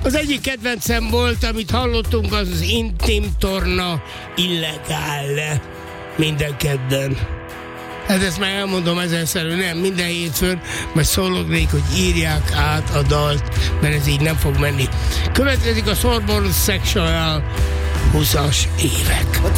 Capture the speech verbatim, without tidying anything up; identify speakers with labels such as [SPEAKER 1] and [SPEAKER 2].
[SPEAKER 1] Az egyik kedvencem volt, amit hallottunk, az az Intim Torna Illegál minden kedden. Hát ezt már elmondom ezerszer, nem minden hétfőn, majd szólognék, hogy írják át a dalt, mert ez így nem fog menni. Következik a Sorbonne Sexual húszas évek.